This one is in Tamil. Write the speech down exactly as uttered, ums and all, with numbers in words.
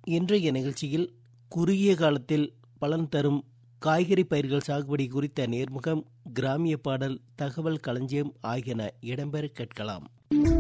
இன்றைய நிகழ்ச்சியில் குறுகிய காலத்தில் பலன் தரும் காய்கறி பயிர்கள் சாகுபடி குறித்த நேர்முகம், கிராமிய பாடல், தகவல் களஞ்சியம் ஆகியன இடம்பெற கேட்கலாம்.